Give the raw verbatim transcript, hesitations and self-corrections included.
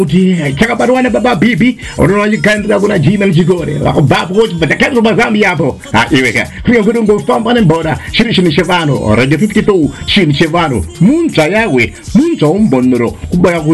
uti chakabatwana baba bibi onoligandira kuna Gmail chikore wako babu kuti batakanzo bazambi yapo ha iweka kuya kuti ngofamba nembora chiri chini chevano radio fifty-two chini chevano munza yawe munza umbonoro kubaya